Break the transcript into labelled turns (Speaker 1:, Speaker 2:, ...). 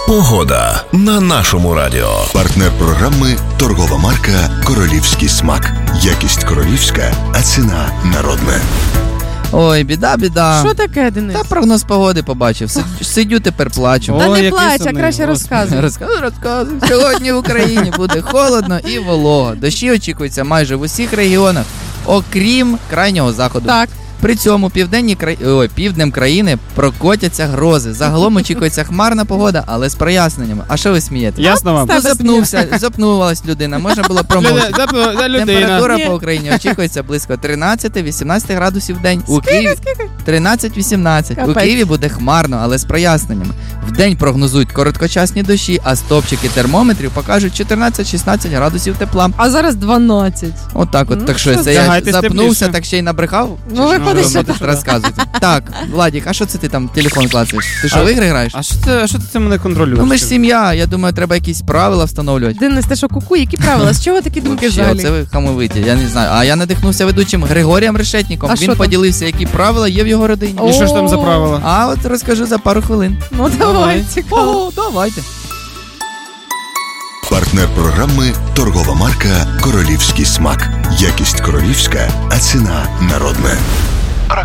Speaker 1: Погода на нашому радіо.
Speaker 2: Партнер програми торгова марка «Королівський смак». Якість королівська, а ціна народна.
Speaker 3: Ой, біда.
Speaker 4: Що таке, Денис?
Speaker 3: Та прогноз погоди побачив. Сидю тепер плачу.
Speaker 4: Та не плач, а краще розказуй.
Speaker 3: Розказуй. Сьогодні в Україні буде холодно і волого. Дощі очікуються майже в усіх регіонах, окрім крайнього заходу.
Speaker 4: Так.
Speaker 3: При цьому півднем країни прокотяться грози. Загалом очікується хмарна погода, але з проясненнями. А що ви смієте?
Speaker 5: Ясно вам?
Speaker 3: Запнулась людина, можна було промовити. Температура по Україні очікується близько 13-18 градусів в день. У Києві 13-18. У Києві буде хмарно, але з проясненнями. В день прогнозують короткочасні дощі, а стопчики термометрів покажуть 14-16 градусів тепла.
Speaker 4: А зараз 12.
Speaker 3: Отак от. Так що це я запнувся, так ще й набрехав?
Speaker 4: Ну, виходить, що так.
Speaker 3: Розказуйте. Так, Владік, а що це ти там телефон клацаєш? Ти що, в ігри граєш?
Speaker 5: А що ти це мене контролюєш?
Speaker 3: Ну ми ж сім'я, я думаю, треба якісь правила встановлювати.
Speaker 4: Денис, ти що, куку? Які правила? З чого такі думки взагалі?
Speaker 3: Це ви хамовиті, я не знаю. А я надихнувся ведучим Григорієм Решетніком. Він поділився, які правила є в його родині.
Speaker 5: І що ж там за правила?
Speaker 3: А от розкажу за пару хвилин.
Speaker 4: Ну давай, цікаво.
Speaker 3: Давайте.
Speaker 2: Партнер програми торгова марка «Королівський смак». Якість королівська, а ціна народна.